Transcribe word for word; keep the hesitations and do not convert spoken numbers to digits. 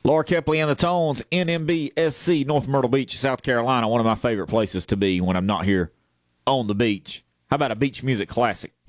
Laura Kepley and the Tones, N M B S C, North Myrtle Beach, South Carolina. One of my favorite places to be when I'm not here on the beach. How about a beach music classic?